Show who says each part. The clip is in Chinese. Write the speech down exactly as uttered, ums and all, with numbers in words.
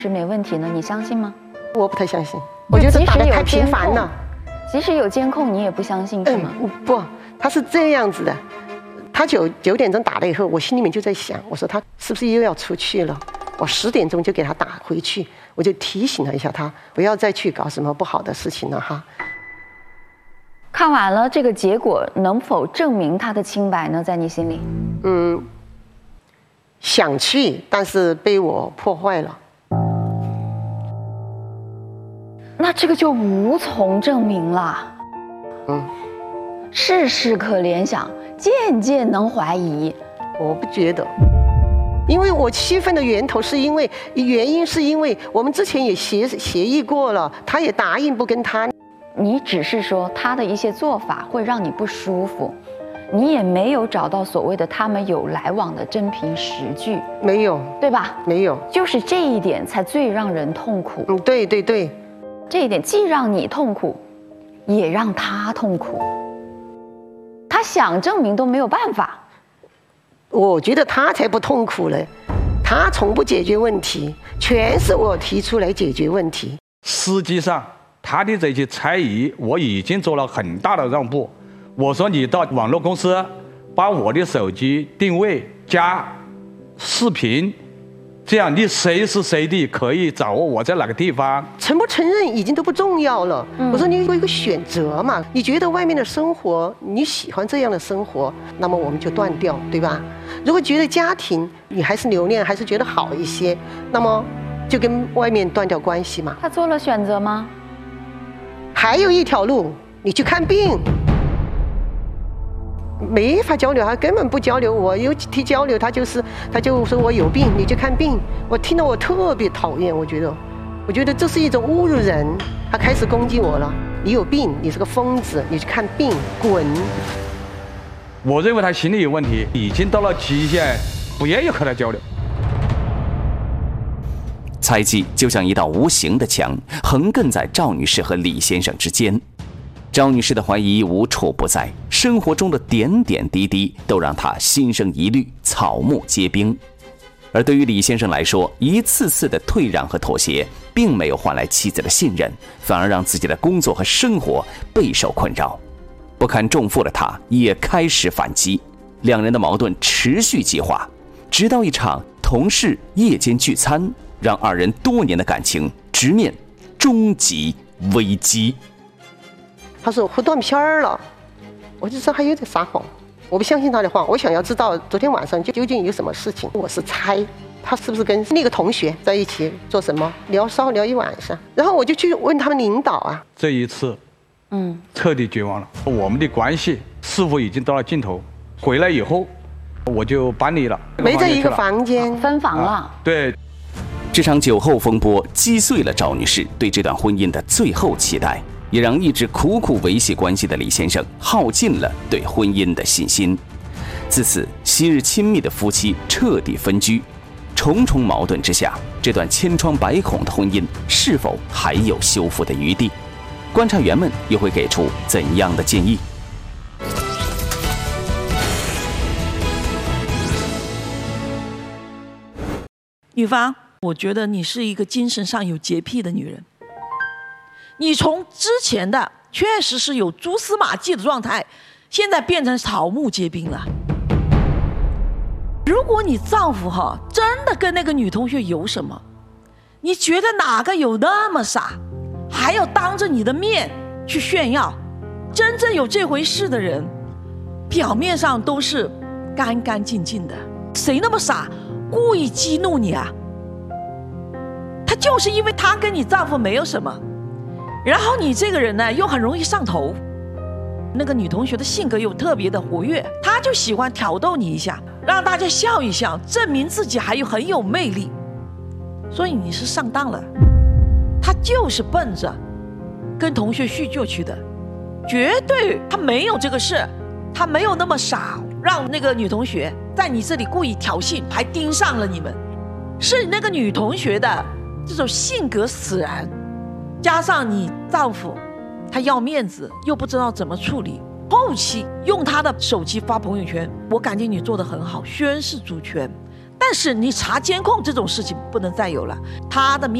Speaker 1: 是没问题呢，你相信吗？
Speaker 2: 我不太相信，我觉得打得太频繁了。
Speaker 1: 即使有监控，你也不相信是吗？
Speaker 2: 嗯，不，他是这样子的，他九九点钟打了以后，我心里面就在想，我说他是不是又要出去了？我十点钟就给他打回去，我就提醒了一下他，不要再去搞什么不好的事情了哈。
Speaker 1: 看完了这个结果，能否证明他的清白呢？在你心里？
Speaker 2: 嗯，想去，但是被我破坏了。
Speaker 1: 那这个就无从证明了。
Speaker 2: 嗯，
Speaker 1: 事事可联想，件件能怀疑。
Speaker 2: 我不觉得，因为我气愤的源头是因为原因是因为我们之前也协协议过了，他也答应不跟他。
Speaker 1: 你只是说他的一些做法会让你不舒服，你也没有找到所谓的他们有来往的真凭实据，
Speaker 2: 没有，
Speaker 1: 对吧？
Speaker 2: 没有，
Speaker 1: 就是这一点才最让人痛苦。
Speaker 2: 嗯，对对对，
Speaker 1: 这一点既让你痛苦，也让他痛苦。他想证明都没有办法。
Speaker 2: 我觉得他才不痛苦嘞，他从不解决问题，全是我提出来解决问题。
Speaker 3: 实际上，他的这些猜疑，我已经做了很大的让步。我说你到网络公司，把我的手机定位加视频，这样你随时随地可以掌握我在哪个地方。
Speaker 2: 承不承认已经都不重要了。嗯、我说你有一个选择嘛，你觉得外面的生活你喜欢这样的生活，那么我们就断掉，对吧？如果觉得家庭你还是留恋，还是觉得好一些，那么就跟外面断掉关系嘛。
Speaker 1: 他做了选择吗？
Speaker 2: 还有一条路，你去看病。没法交流，他根本不交流。我有提交流，他就是他就说我有病，你去看病。我听得我特别讨厌，我觉得，我觉得这是一种侮辱人。他开始攻击我了，你有病，你是个疯子，你去看病，滚！
Speaker 3: 我认为他心理有问题，已经到了极限，不愿意和他交流。
Speaker 4: 猜忌就像一道无形的墙，横亘在赵女士和李先生之间。赵女士的怀疑无处不在，生活中的点点滴滴都让她心生疑虑，草木皆兵。而对于李先生来说，一次次的退让和妥协并没有换来妻子的信任，反而让自己的工作和生活备受困扰。不堪重负的他也开始反击，两人的矛盾持续激化，直到一场同事夜间聚餐，让二人多年的感情直面终极危机。
Speaker 2: 他说我断片儿了，我就知道他有点撒谎，我不相信他的话。我想要知道昨天晚上究竟有什么事情。我是猜他是不是跟那个同学在一起做什么聊骚聊一晚上，然后我就去问他们领导啊。
Speaker 3: 这一次，嗯，彻底绝望了。我们的关系似乎已经到了尽头。回来以后，我就搬离了，
Speaker 2: 没在一个房间，
Speaker 1: 分房了。
Speaker 3: 啊、对。
Speaker 4: 这场酒后风波击碎了赵女士对这段婚姻的最后期待，也让一直苦苦维系关系的李先生耗尽了对婚姻的信心。自此，昔日亲密的夫妻彻底分居。重重矛盾之下，这段千疮百孔的婚姻是否还有修复的余地？观察员们又会给出怎样的建议？
Speaker 5: 女方，我觉得你是一个精神上有洁癖的女人。你从之前的确实是有蛛丝马迹的状态，现在变成草木皆兵了。如果你丈夫哈真的跟那个女同学有什么，你觉得哪个有那么傻，还要当着你的面去炫耀？真正有这回事的人，表面上都是干干净净的，谁那么傻，故意激怒你啊？他就是因为他跟你丈夫没有什么。然后你这个人呢，又很容易上头。那个女同学的性格又特别的活跃，她就喜欢挑逗你一下，让大家笑一笑，证明自己还有很有魅力。所以你是上当了，她就是奔着跟同学叙旧去的，绝对她没有这个事，她没有那么傻，让那个女同学在你这里故意挑衅，还盯上了你们。是那个女同学的这种性格使然。加上你丈夫他要面子又不知道怎么处理，后期用他的手机发朋友圈，我感觉你做得很好，宣示主权， 但是你查监控这种事情不能再有了，他的面